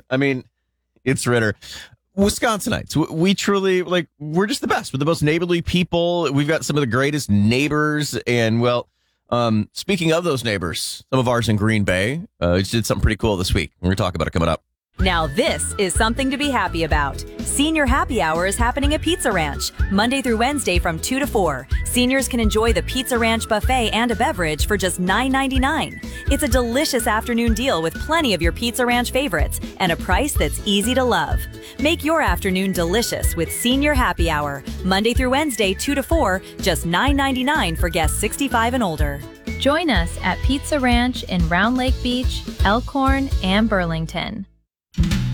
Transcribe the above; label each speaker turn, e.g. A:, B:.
A: I mean, it's Ritter. Wisconsinites, we truly, we're just the best. We're the most neighborly people. We've got some of the greatest neighbors. And, speaking of those neighbors, some of ours in Green Bay just did something pretty cool this week. We're going to talk about it coming up.
B: Now this is something to be happy about. Senior Happy Hour is happening at Pizza Ranch, Monday through Wednesday from 2 to 4. Seniors can enjoy the Pizza Ranch buffet and a beverage for just $9.99. It's a delicious afternoon deal with plenty of your Pizza Ranch favorites and a price that's easy to love. Make your afternoon delicious with Senior Happy Hour, Monday through Wednesday 2 to 4, just $9.99 for guests 65 and older.
C: Join us at Pizza Ranch in Round Lake Beach, Elkhorn, and Burlington.